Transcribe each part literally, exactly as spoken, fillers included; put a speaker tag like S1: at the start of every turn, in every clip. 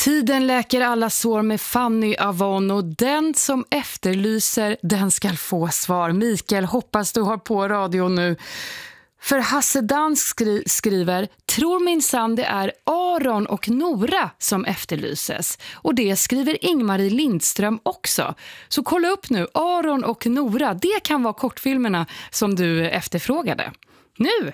S1: Tiden läker alla sår med Fanny Avon, och den som efterlyser, den ska få svar. Mikael, hoppas du har på radio nu. För Hasse Dansk skri- skriver, tror minsann det är Aron och Nora som efterlyses. Och det skriver Ingmarie Lindström också. Så kolla upp nu, Aron och Nora, det kan vara kortfilmerna som du efterfrågade. Nu!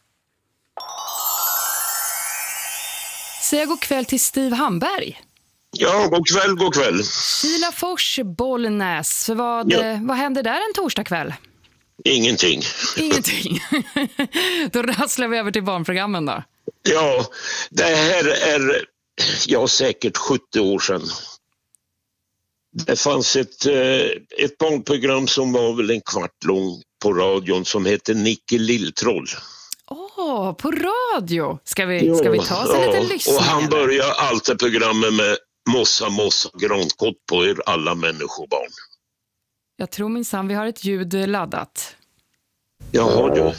S1: Säg god kväll till Steve Hamberg.
S2: Ja, god kväll, god kväll.
S1: Kilafors, Bollnäs. Vad,
S2: Ja.
S1: vad händer där en torsdagkväll?
S2: Ingenting.
S1: Ingenting. Då rasslar vi över till barnprogrammen då.
S2: Ja, det här är ja, säkert sjuttio år sedan. Det fanns ett, ett barnprogram som var väl en kvart lång på radion som hette Nicke Lilltroll.
S1: Åh, oh, på radio. Ska vi, ska vi ta oss en
S2: ja,
S1: liten lyssning?
S2: Och han
S1: eller?
S2: börjar alltid programmet med mossa, mossa, grankott på er alla människobarn.
S1: Jag tror minsann vi har ett ljud laddat.
S2: Jaha, du.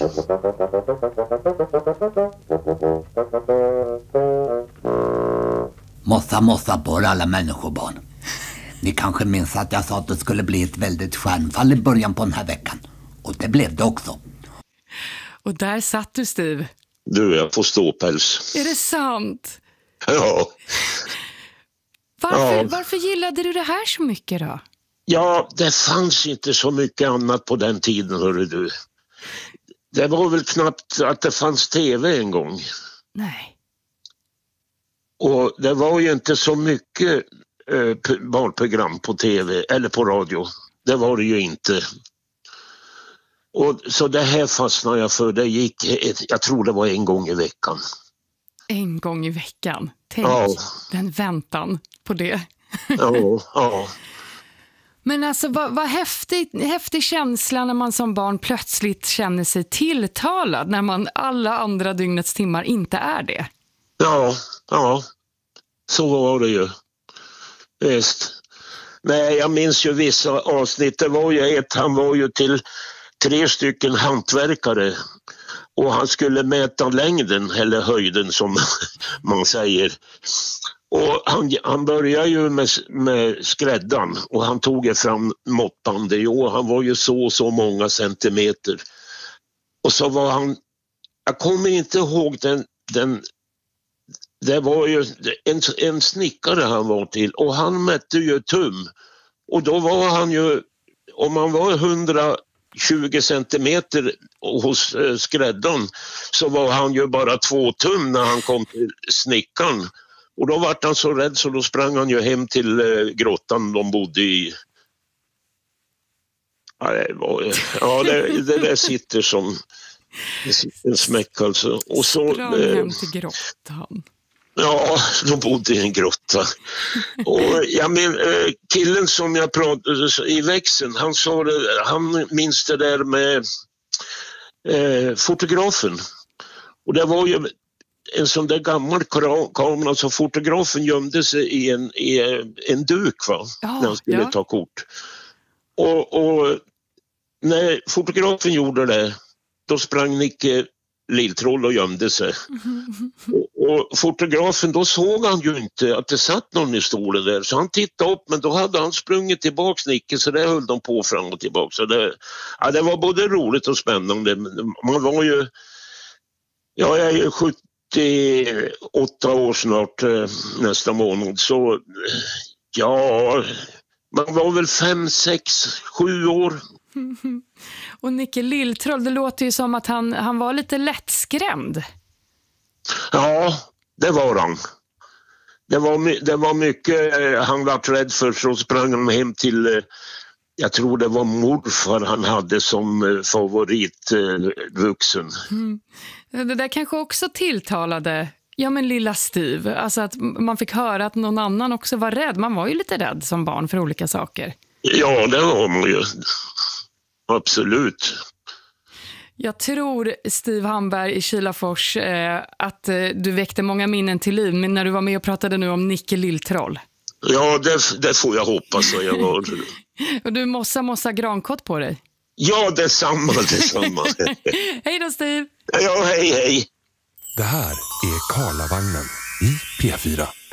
S3: Mossa, mossa på er alla människobarn. Ni kanske minns att jag sa att det skulle bli ett väldigt stjärnfall i början på den här veckan. Och det blev det också.
S1: Och där satt du, Steve.
S2: Du, jag får ståpäls.
S1: Är det sant?
S2: Ja.
S1: Varför,
S2: Ja.
S1: varför gillade du det här så mycket då?
S2: Ja, det fanns inte så mycket annat på den tiden, hörru du. Det var väl knappt att det fanns tv en gång.
S1: Nej.
S2: Och det var ju inte så mycket eh, p- barnprogram på tv eller på radio. Det var det ju inte. Och så det här fastnade jag för. Det gick, ett, jag tror det var en gång i veckan.
S1: En gång i veckan. Tänk
S2: Ja.
S1: den väntan på det.
S2: Ja, ja.
S1: Men alltså vad, vad häftig, häftig känsla när man som barn plötsligt känner sig tilltalad när man alla andra dygnets timmar inte är det.
S2: Ja, ja. Så var det ju. Visst. Nej, jag minns ju vissa avsnitt. Det var ju ett, han var ju till tre stycken hantverkare och han skulle mäta längden eller höjden som man säger. Och han, han började ju med, med skräddan och han tog fram måttbandet. Jo, han var ju så och så många centimeter. Och så var han, jag kommer inte ihåg den, den det var ju en, en snickare han var till och han mätte ju tum. Och då var han ju, om han var hundratjugo centimeter hos eh, skräddan så var han ju bara två tum när han kom till snickaren. Och då var han så rädd så då sprang han ju hem till eh, grottan de bodde i. Ja, det, var, ja, det, det där sitter som det sitter en smäck alltså. Och så,
S1: Sprang
S2: eh,
S1: hem till grottan.
S2: Ja, de bodde i en grotta. Och jag men, killen som jag pratade i växeln, han sa det, han minns det där med eh, fotografen. Och det var ju en sån där gammal kamera, så fotografen gömde sig i en, i en duk va,
S1: Ja,
S2: när han skulle
S1: ja.
S2: ta kort. Och, och när fotografen gjorde det, då sprang Nicke Lilltroll och gömde sig. Och, och fotografen, då såg han ju inte att det satt någon i stolen där. Så han tittade upp, men då hade han sprungit tillbaks Nicke, så det höll de på fram och tillbaka. Så det, ja, det var både roligt och spännande. Man var ju, ja, jag är ju sjuttioåtta år snart eh, nästa månad. Så ja, man var väl fem, sex, sju år.
S1: Och Nicke Lilltroll, det låter ju som att han, han var lite lättskrämd.
S2: Ja, det var han. Det var, my- det var mycket eh, han var rädd för, så sprang han hem till, eh, jag tror det var morfar han hade som eh, favorit eh, vuxen.
S1: Det där kanske också tilltalade, ja men lilla Steve. Alltså att man fick höra att någon annan också var rädd. Man var ju lite rädd som barn för olika saker.
S2: Ja, det var man ju. Absolut.
S1: Jag tror, Steve Hamberg i Kilafors, eh, att eh, du väckte många minnen till liv, men när du var med och pratade nu om Nicke Lilltroll.
S2: Ja, det, det får jag hoppas att jag var.
S1: Och du mossa mossa grankott på dig.
S2: Ja, detsamma, detsamma.
S1: Hej då, Steve!
S2: Ja, hej, hej.
S4: Det här är Karlavagnen i P fyra.